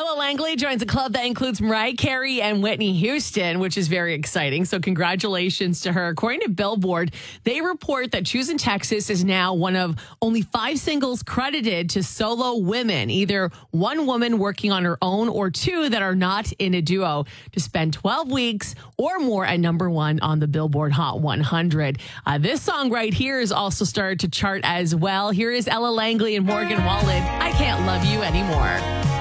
Ella Langley joins a club that includes Mariah Carey and Whitney Houston, which is very exciting. So congratulations to her. According to Billboard, they report that Choosing Texas is now one of only 5 singles credited to solo women, either one woman working on her own or 2 that are not in a duo, to spend 12 weeks or more at number 1 on the Billboard Hot 100. This song right here has also started to chart as well. Here is Ella Langley and Morgan Wallen. I Can't Love You Anymore.